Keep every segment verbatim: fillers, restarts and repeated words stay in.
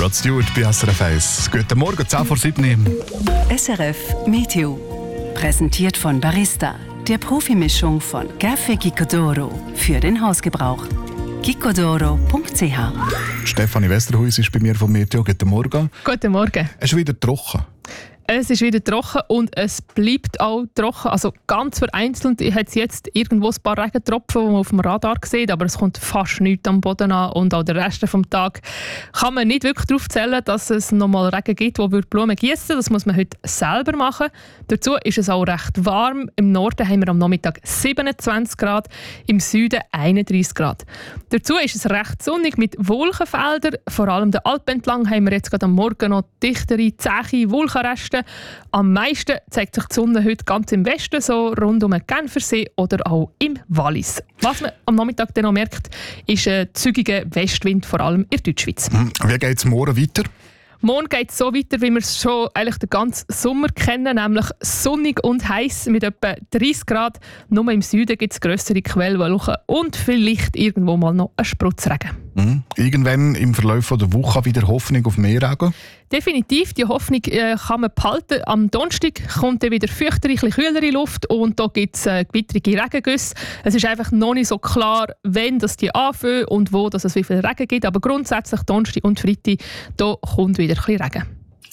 Rod Stewart bei S R F eins. Guten Morgen, zehn vor sieben. S R F Meteo. Präsentiert von Barista, der Profimischung von Café Gicodoro für den Hausgebrauch. gicodoro punkt c h. Stefanie Westerhuis ist bei mir vom Meteo. Guten Morgen. Guten Morgen. Es ist wieder trocken. Es ist wieder trocken und es bleibt auch trocken. Also ganz vereinzelt hat es jetzt irgendwo ein paar Regentropfen, die man auf dem Radar sieht, aber es kommt fast nichts am Boden an und auch den Rest des Tages kann man nicht wirklich darauf zählen, dass es nochmal Regen gibt, der Blumen gießen würde. Das muss man heute selber machen. Dazu ist es auch recht warm. Im Norden haben wir am Nachmittag siebenundzwanzig Grad, im Süden einunddreißig Grad. Dazu ist es recht sonnig mit Wolkenfeldern. Vor allem den Alpen entlang haben wir jetzt gerade am Morgen noch dichtere, zähe Wolkenreste. Am meisten zeigt sich die Sonne heute ganz im Westen, so rund um den Genfersee oder auch im Wallis. Was man am Nachmittag dann noch merkt, ist ein zügiger Westwind, vor allem in der Deutschschweiz. Wie geht es morgen weiter? Morgen geht es so weiter, wie wir es schon eigentlich den ganzen Sommer kennen, nämlich sonnig und heiß mit etwa dreißig Grad. Nur im Süden gibt es grössere Quellwolken und vielleicht irgendwo mal noch ein Spritzregen. Mhm. Irgendwann im Verlauf der Woche wieder Hoffnung auf mehr Regen? Definitiv, die Hoffnung äh, kann man behalten. Am Donnerstag kommt dann wieder feuchtere, ein bisschen kühlere Luft und da gibt es äh, gewittrige Regengüsse. Es ist einfach noch nicht so klar, wenn das die anfangen und wo dass es wie viel Regen gibt. Aber grundsätzlich Donnerstag und Freitag, da kommt wieder ein bisschen Regen.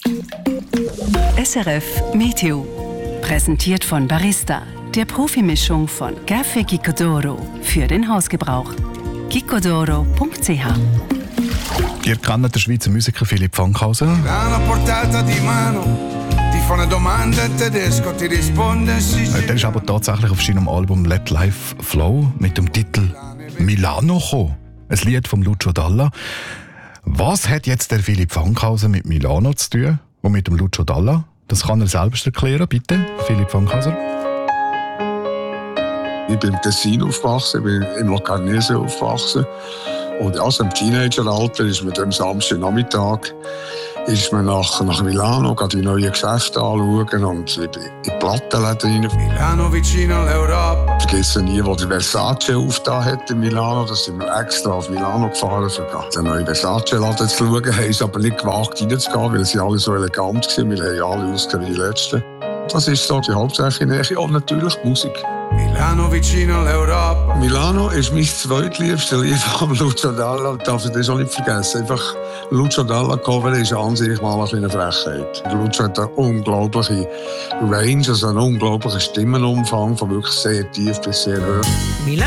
S R F Meteo. Präsentiert von Barista, der Profimischung von Café Gicodoro für den Hausgebrauch. gicodoro punkt c h. Ihr kennt den Schweizer Musiker Philipp Fankhauser. Der ist aber tatsächlich auf seinem Album Let Life Flow mit dem Titel Milano gekommen. Ein Lied von Lucio Dalla. Was hat jetzt der Philipp Fankhauser mit Milano zu tun und mit dem Lucio Dalla? Das kann er selbst erklären, bitte, Philipp Fankhauser. Ich bin im Tessin aufgewachsen, ich bin im Locarnese aufgewachsen. Und also im Teenageralter ist man am Samstagnachmittag ist man nach, nach Milano, geht die neuen Geschäfte anschauen und in die Plattenläden rein. Milano vicino all'Europa. Ich vergesse nie, wo der Versace aufgetan hat in Milano. Da sind wir extra auf Milano gefahren, um den neuen Versace-Laden zu schauen. Wir haben es aber nicht gewagt, reinzugehen, weil sie alle so elegant waren. Wir haben alle ausgesehen wie die Letzten. Das ist so die hauptsächliche Nähe. Und natürlich die Musik. Milano vicino all'Europa. Milano ist mein zweitliebstes Lied von Lucio Dalla. Ich darf das auch nicht vergessen. Einfach Lucio Dalla Cover ist an sich mal ein eine Frechheit. Lucio hat eine unglaubliche Range, also einen unglaublichen Stimmenumfang von wirklich sehr tief bis sehr hoch.